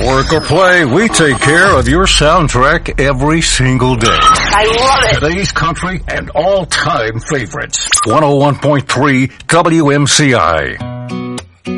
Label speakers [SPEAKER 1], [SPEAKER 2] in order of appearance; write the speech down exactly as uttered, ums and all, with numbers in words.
[SPEAKER 1] Work or play, we take care of your soundtrack every single day.
[SPEAKER 2] I love it.
[SPEAKER 1] Today's country and all-time favorites. one oh one point three W M C I.